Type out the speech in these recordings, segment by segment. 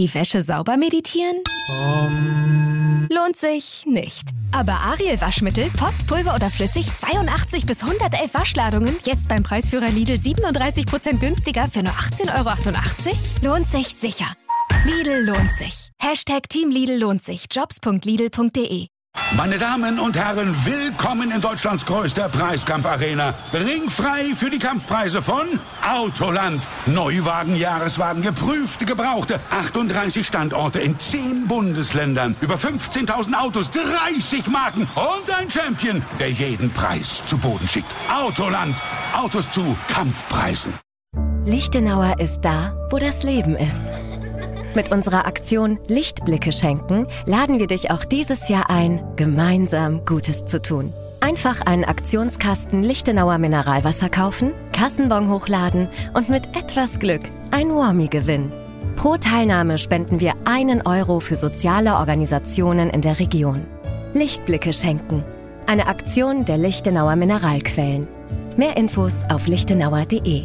Die Wäsche sauber meditieren? Lohnt sich nicht. Aber Ariel Waschmittel, Pods, Pulver oder flüssig, 82 bis 111 Waschladungen, jetzt beim Preisführer Lidl 37% günstiger für nur 18,88 €? Lohnt sich sicher. Lidl lohnt sich. Team Lidl lohnt sich. Jobs.lidl.de. Meine Damen und Herren, willkommen in Deutschlands größter Preiskampfarena. Ringfrei für die Kampfpreise von Autoland. Neuwagen, Jahreswagen, geprüfte, gebrauchte. 38 Standorte in 10 Bundesländern. Über 15.000 Autos, 30 Marken und ein Champion, der jeden Preis zu Boden schickt. Autoland. Autos zu Kampfpreisen. Lichtenauer ist da, wo das Leben ist. Mit unserer Aktion Lichtblicke schenken laden wir dich auch dieses Jahr ein, gemeinsam Gutes zu tun. Einfach einen Aktionskasten Lichtenauer Mineralwasser kaufen, Kassenbon hochladen und mit etwas Glück ein Warmie gewinnen. Pro Teilnahme spenden wir 1 € für soziale Organisationen in der Region. Lichtblicke schenken. Eine Aktion der Lichtenauer Mineralquellen. Mehr Infos auf lichtenauer.de.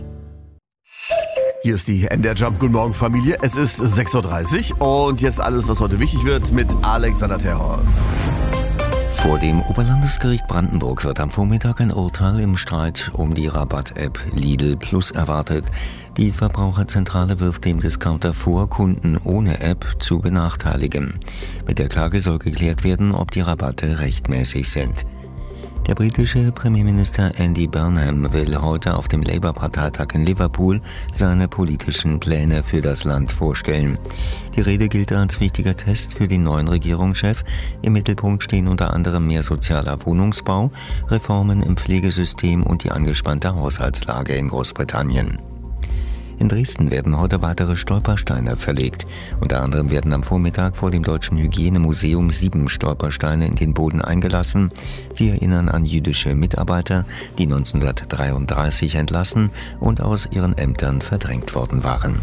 Hier ist die NDR Jump. Guten Morgen, Familie. Es ist 6:30 Uhr und jetzt alles, was heute wichtig wird, mit Alexander Terhorst. Vor dem Oberlandesgericht Brandenburg wird am Vormittag ein Urteil im Streit um die Rabatt-App Lidl Plus erwartet. Die Verbraucherzentrale wirft dem Discounter vor, Kunden ohne App zu benachteiligen. Mit der Klage soll geklärt werden, ob die Rabatte rechtmäßig sind. Der britische Premierminister Andy Burnham will heute auf dem Labour-Parteitag in Liverpool seine politischen Pläne für das Land vorstellen. Die Rede gilt als wichtiger Test für den neuen Regierungschef. Im Mittelpunkt stehen unter anderem mehr sozialer Wohnungsbau, Reformen im Pflegesystem und die angespannte Haushaltslage in Großbritannien. In Dresden werden heute weitere Stolpersteine verlegt. Unter anderem werden am Vormittag vor dem Deutschen Hygienemuseum 7 Stolpersteine in den Boden eingelassen. Sie erinnern an jüdische Mitarbeiter, die 1933 entlassen und aus ihren Ämtern verdrängt worden waren.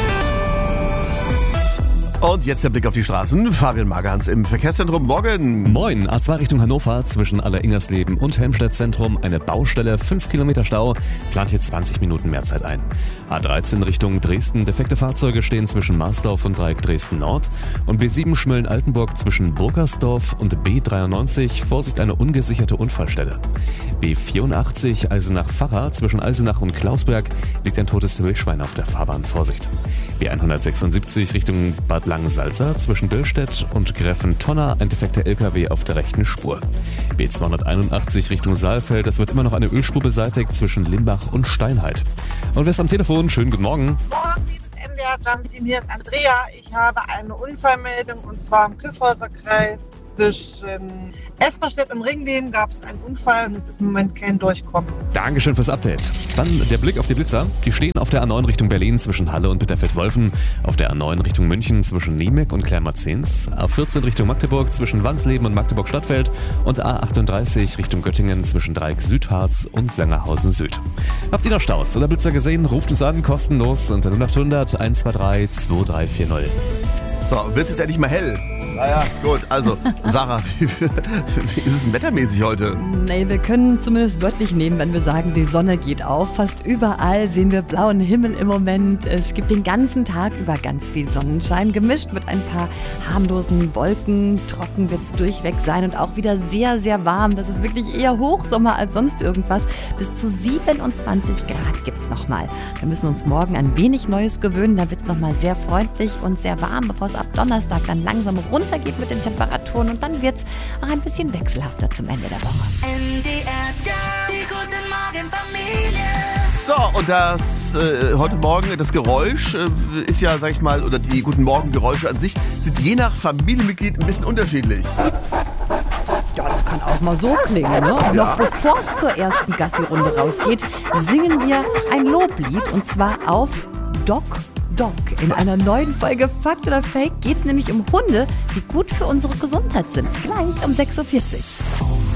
Und jetzt der Blick auf die Straßen. Fabian Magerhans im Verkehrszentrum. Morgen. Moin. A2 Richtung Hannover zwischen Aller-Ingersleben und Helmstedt-Zentrum. Eine Baustelle, 5 Kilometer Stau. Plant hier 20 Minuten mehr Zeit ein. A13 Richtung Dresden. Defekte Fahrzeuge stehen zwischen Marsdorf und Dreieck Dresden Nord. Und B7 Schmölln-Altenburg zwischen Burgersdorf und B93. Vorsicht, eine ungesicherte Unfallstelle. B84 Eisenach-Pfarrer zwischen Eisenach und Klausberg liegt ein totes Wildschwein auf der Fahrbahn. Vorsicht. B176 Richtung Bad Langensalza zwischen Dillstedt und Gräfentonner ein defekter LKW auf der rechten Spur. B281 Richtung Saalfeld, es wird immer noch eine Ölspur beseitigt zwischen Limbach und Steinheit. Und wer ist am Telefon? Schönen guten Morgen. Morgen, liebes NDR Jump-Team, hier ist Andrea. Ich habe eine Unfallmeldung und zwar im Kyffhäuser Kreis zwischen Esperstedt und Ringleben gab es einen Unfall und es ist im Moment kein Durchkommen. Dankeschön fürs Update. Dann der Blick auf die Blitzer. Die stehen auf der A9 Richtung Berlin zwischen Halle und Bitterfeld-Wolfen, auf der A9 Richtung München zwischen Niemek und Kleinmarzens, A14 Richtung Magdeburg zwischen Wansleben und Magdeburg-Stadtfeld und A38 Richtung Göttingen zwischen Dreieck Südharz und Sangerhausen Süd. Habt ihr noch Staus oder Blitzer gesehen? Ruft uns an, kostenlos unter 0800 123 2340. So, wird es jetzt endlich mal hell? Naja, gut, also, Sarah, wie ist es denn wettermäßig heute? Nee, wir können zumindest wörtlich nehmen, wenn wir sagen, die Sonne geht auf. Fast überall sehen wir blauen Himmel im Moment. Es gibt den ganzen Tag über ganz viel Sonnenschein, gemischt mit ein paar harmlosen Wolken. Trocken wird es durchweg sein und auch wieder sehr, sehr warm. Das ist wirklich eher Hochsommer als sonst irgendwas. Bis zu 27 Grad gibt es nochmal. Wir müssen uns morgen ein wenig Neues gewöhnen. Da wird es nochmal sehr freundlich und sehr warm, bevor es ab Donnerstag dann langsam runtergeht mit den Temperaturen und dann wird es auch ein bisschen wechselhafter zum Ende der Woche. NDR Jump, die guten Morgen Familie. So, und das heute Morgen, das Geräusch ist ja, sag ich mal, oder die Guten Morgen-Geräusche an sich sind je nach Familienmitglied ein bisschen unterschiedlich. Ja, das kann auch mal so klingen, ne? Ja. Noch bevor es zur ersten Gassi-Runde rausgeht, singen wir ein Loblied und zwar auf Doc. In einer neuen Folge Fakt oder Fake geht es nämlich um Hunde, die gut für unsere Gesundheit sind. Gleich um 6:40 Uhr.